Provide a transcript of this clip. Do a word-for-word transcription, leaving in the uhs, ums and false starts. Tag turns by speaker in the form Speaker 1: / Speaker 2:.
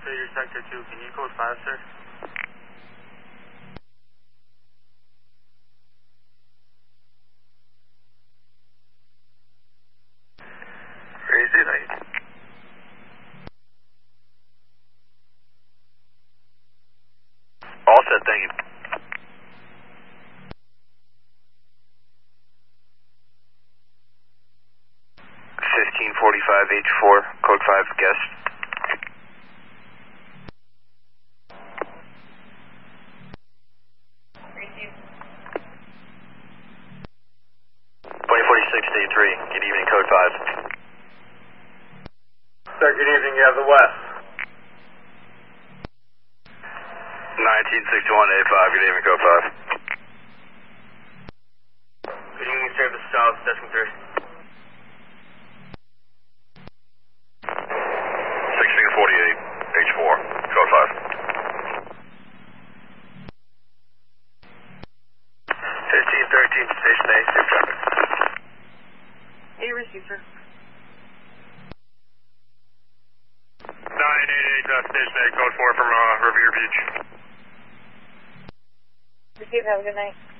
Speaker 1: Fader Sector two, can you code five, sir?
Speaker 2: Raise it, I... All set, thank you. fifteen forty-five H four, code five, guest. twenty forty-six, day three, good evening, code five.
Speaker 1: Sir, good evening, you have the west.
Speaker 2: nineteen sixty-one, A five, good evening, code five.
Speaker 1: Good evening, sir, the south, Destin three.
Speaker 2: sixteen forty-eight, H four, code five. fifteen thirteen, station A, safe traffic.
Speaker 3: A receiver.
Speaker 2: nine eighty-eight, uh, station A, code four from uh, Revere Beach.
Speaker 3: Receive, have a good night.